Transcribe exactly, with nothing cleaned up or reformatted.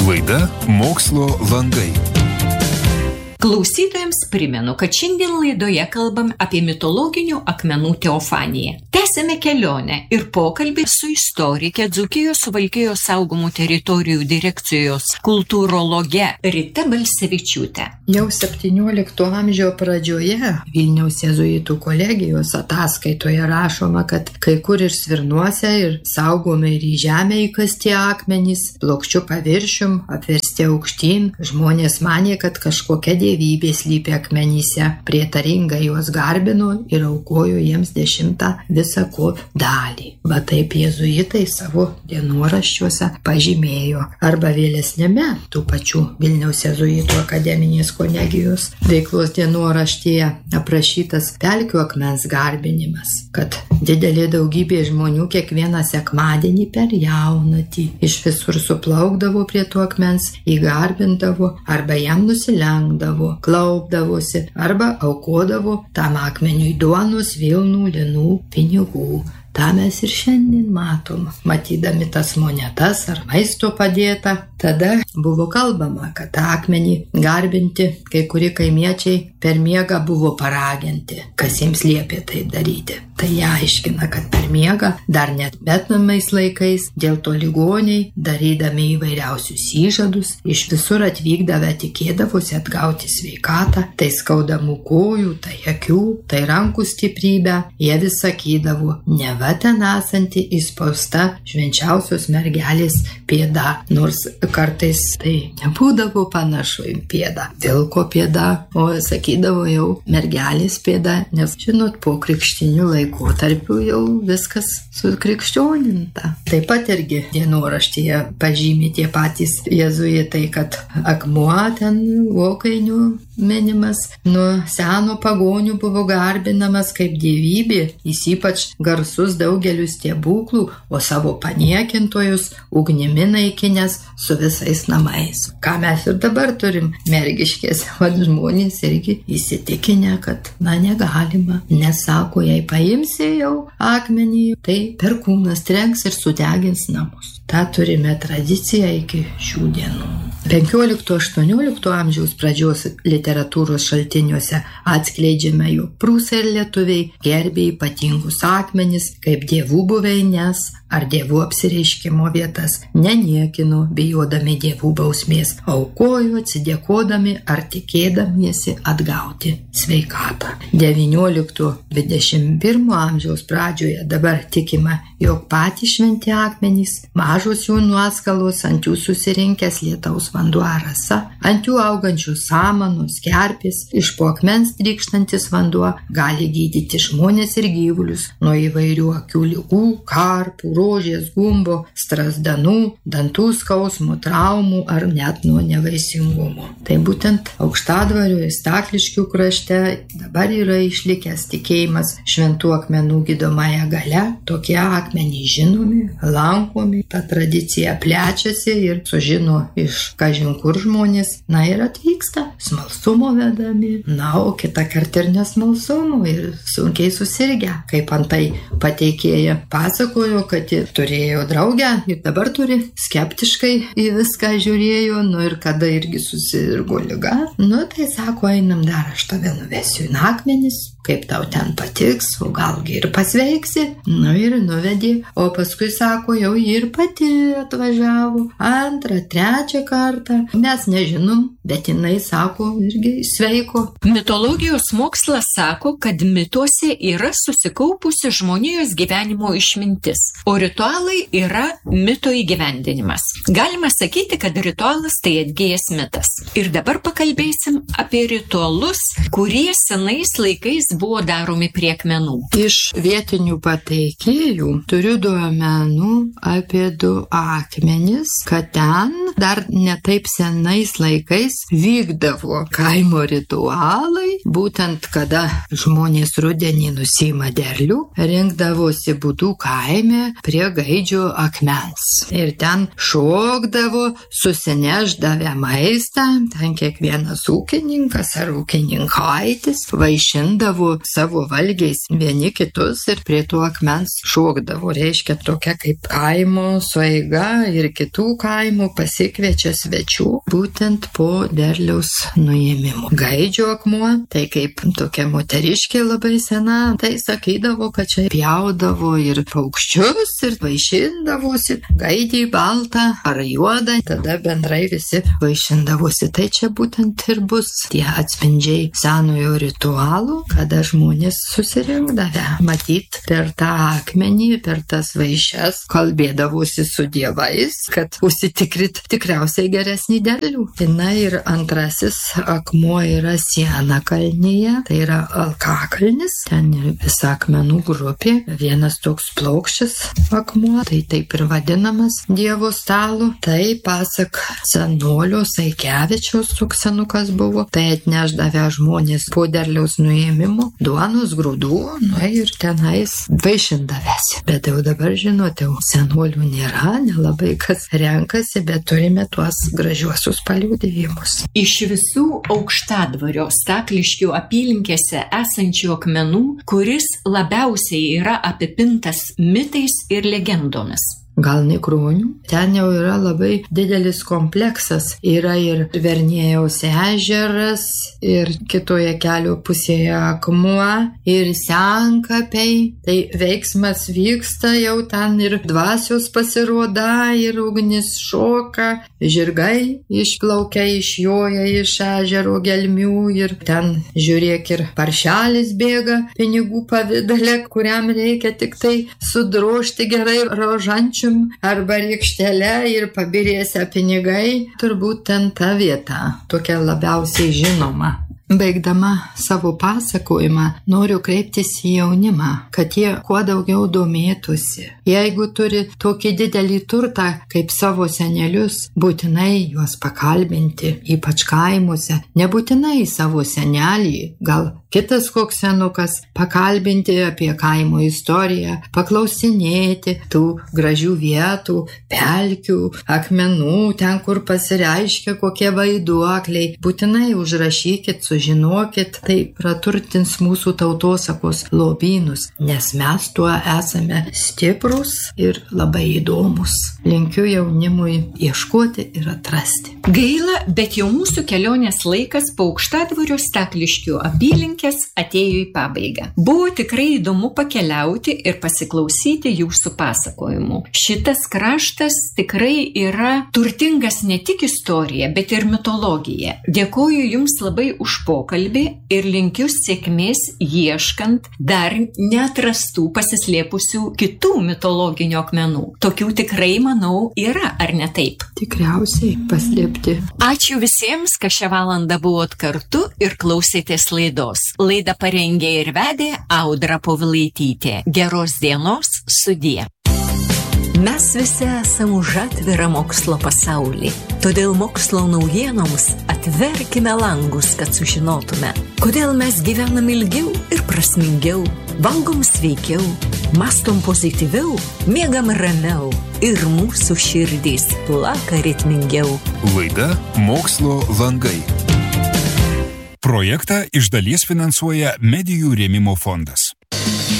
Laida Mokslo langai. Klausytojams primenu, kad šiandien laidoje kalbam apie mitologinių akmenų teofaniją. Tęsėme kelionę ir pokalbį su istorike Dzūkijos Suvalkijos saugomų teritorijų direkcijos kultūrologe Rita Balsevičiūte. Jau septyniolikto amžiaus pradžioje Vilniaus jėzuitų kolegijos ataskaitoje rašoma, kad kai kur ir Svirnuose, ir saugomi ir į žemę įkasti akmenys, plokščiu paviršium, apversti aukštyn. Žmonės manė, kad kažkokia dievybė slypi akmenyse, prietaringai juos garbino ir aukojo jiems dešimtą visako dalį. Va taip jėzuitai savo dienoraščiuose pažymėjo. Arba vėlesnėme tų pačių Vilniaus jėzuitų akademinės kolegijos veiklos dienoraštyje aprašytas pelkių akmens garbinimas, kad didelė daugybė žmonių kiekvieną sekmadienį per jaunatį iš visur suplaukdavo prie to akmens, įgarbindavo arba jam nusilenkdavo, klaupdavosi arba aukodavo tam akmeniui duonos, vilnų, linų, pinigų. Ta mes ir šiandien matom, matydami tas monetas ar maisto padėtą. Tada buvo kalbama, kad tą akmenį garbinti kai kurie kaimiečiai per miegą buvo paraginti, kas jiems liepė tai daryti. Tai jie aiškina, kad per miegą, dar net betnamais laikais, dėl to ligoniai, darydami įvairiausius įžadus, iš visur atvykdavę tikėdavosi atgauti sveikatą, tai skaudamų kojų, tai akių, tai rankų stiprybę, jie vis sakydavo, neva ten esanti įspausta švenčiausios mergelės pėda, nors kartais tai nebūdavo panašu į pėdą, vilko pėda, o sakydavo jau mergelės pėda, nes žinot, po krikštinių laikotarpių jau viskas sukrikščioninta. Taip pat irgi dienoraštyje pažymi tie patys jėzuitai, kad akmuo ten vokainių minimas nuo seno pagonių buvo garbinamas kaip dievybė, jis ypač garsus daugeliu stebuklų, o savo paniekintojus ugnimi naikinęs su visais namais. Ką mes ir dabar turim Mergiškėse, vad žmonės irgi įsitikinę, kad na negalima, nes sako, jei paimsi jau akmenį, tai perkūnas trenks ir sudegins namus. Ta turime tradiciją iki šių dienų. penkiolikto aštuoniolikto amžiaus pradžios literatūros šaltiniuose atskleidžiame, jog prūsai ir lietuviai gerbė ypatingus akmenis kaip dievų buveines ar dievų apsireiškimo vietas, neniekino, bijodami dievų bausmės, aukojo atsidėkodami ar tikėdamiesi atgauti sveikatą. devyniolikto dvidešimt pirmo amžiaus pradžioje dabar tikima, jog patys šventi akmenys, mažos jų nuoskalos, ant jų susirinkęs lietaus vanduo rasa, ant jų augančios samanos, kerpės, iš po akmens trykštantis vanduo gali gydyti žmonės ir gyvulius nuo įvairių akių ligų, karpų, rožės, gumbo, strazdanų, dantų skausmų, traumų ar net nuo nevaisingumo. Tai būtent Aukštadvario ir Stakliškių krašte dabar yra išlikęs tikėjimas šventų akmenų gydomąją galia. Tokie akmenys žinomi, lankomi, ta tradicija plečiasi ir sužino iš kažin kur žmonės, na ir atvyksta smalsumo vedami, na, o kitą kartą ir nesmalsumo ir sunkiai susirgę. Kaip antai pateikėja pasakojo, kad turėjo draugę ir dabar turi, skeptiškai į viską žiūrėjo, nu ir kada irgi susirgo liga, nu tai sako, einam dar, aš tave nuvesiu į akmenis, kaip tau ten patiks, o galgi ir pasveiksi, nu ir nuvedė, o paskui sako, jau ir pati atvažiavo, antrą, trečią kartą, mes nežinom, bet jinai sako, irgi sveiko. Mitologijos mokslas sako, kad mituose yra susikaupusi žmonijos gyvenimo išmintis, o ritualai yra mito įgyvendinimas. Galima sakyti, kad ritualas tai atgijęs mitas. Ir dabar pakalbėsim apie ritualus, kurie senais laikais buvo daromi prie akmenų. Iš vietinių pateikėjų turiu duomenų apie du akmenis, kad ten dar netaip senais laikais vykdavo kaimo ritualai, būtent kada žmonės rudenį nusiima derlių, rinkdavosi būdų kaime prie gaidžio akmens. Ir ten šokdavo, susineždavę maistą, ten kiekvienas ūkininkas ar ūkininkaitis vaišindavo imdavo savo valgiais vieni kitus ir prie to akmens šokdavo. Reiškia tokia kaip kaimo sueiga ir kitų kaimų pasikviečia svečių būtent po derliaus nuėmimo. Gaidžio akmuo, tai kaip tokia moteriškė labai sena, tai sakydavo, kad čia pjaudavo ir paukščius ir vaišindavosi. Gaidį baltą ar juodą, tada bendrai visi vaišindavosi. Tai čia būtent ir bus tie atspindžiai senojo ritualų, kada žmonės susirinkdavę. Matyt, per tą akmenį, per tas vaišes kalbėdavosi su dievais, kad užsitikrit tikriausiai geresnį derlių. Na ir antrasis akmuo yra Siena kalnyje, tai yra Alkakalnis, ten visa akmenų grupė, vienas toks plokščias akmuo, tai taip ir vadinamas Dievo stalu. Tai pasak senolio Saikevičiaus toks senukas buvo, tai atnešdavę žmonės po derliaus nuėmimo duonos, grūdų, nu ir tenais vaišindavęsi. Bet jau dabar žinote, senolių nėra, nelabai kas renkasi, bet turime tuos gražiuosius paliudijimus. Iš visų Aukštadvario Stakliškių apylinkėse esančių akmenų, kuris labiausiai yra apipintas mitais ir legendomis? Gal Nikronių. Ten jau yra labai didelis kompleksas. Yra ir Verniejaus ežeras, ir kitoje kelio pusėje akmuo, ir senkapiai. Tai veiksmas vyksta jau ten ir dvasios pasiroda, ir ugnis šoka, žirgai išplaukia, išjoja iš ežero gelmių, ir ten, žiūrėk, ir paršelis bėga pinigų pavidale, kuriam reikia tik tai sudrožti gerai rožančių arba rykštelę ir pabirėse pinigai, turbūt ten ta vieta, tokia labiausiai žinoma. Baigdama savo pasakojimą, noriu kreiptis į jaunimą, kad jie kuo daugiau domėtųsi. Jeigu turi tokį didelį turtą kaip savo senelius, būtinai juos pakalbinti, ypač kaimuose, nebūtinai savo senelį, gal kitas koks senukas, pakalbinti apie kaimo istoriją, paklausinėti tų gražių vietų, pelkių, akmenų, ten kur pasireiškia kokie vaiduokliai, būtinai užrašykit, sužinokit, tai praturtins mūsų tautosakos lobynus, nes mes tuo esame stiprus ir labai įdomus. Linkiu jaunimui ieškoti ir atrasti. Gaila, bet jau mūsų kelionės laikas po Aukštadvario Stakliškių apylinkės atėjo į pabaigą. Buvo tikrai įdomu pakeliauti ir pasiklausyti jūsų pasakojimų. Šitas kraštas tikrai yra turtingas ne tik istorija, bet ir mitologija. Dėkoju jums labai už pokalbį ir linkiu sėkmės ieškant dar neatrastų pasislėpusių kitų mitologinių akmenų. Tokių tikrai, manau, yra, ar ne taip? Tikriausiai paslėpti. Ačiū visiems, kad šią valandą buvot kartu ir klausėtės laidos. Laidą parengė ir vedė Audra Povilaitytė. Geros dienos, sudie. Mes visi esame už atvirą mokslo pasaulį. Todėl mokslo naujienoms atverkime langus, kad sužinotume, kodėl mes gyvenam ilgiau ir prasmingiau, valgom sveikiau, mastom pozityviau, miegam ramiau ir mūsų širdys plaka ritmingiau. Laida Mokslo langai. Projektą iš dalies finansuoja Medijų rėmimo fondas.